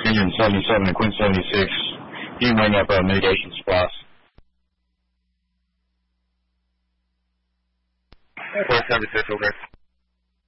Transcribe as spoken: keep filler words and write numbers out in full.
Union seventy-seven and Quinn seventy-six. You can bring up uh, mitigation supplies. Quinn seventy-six, over.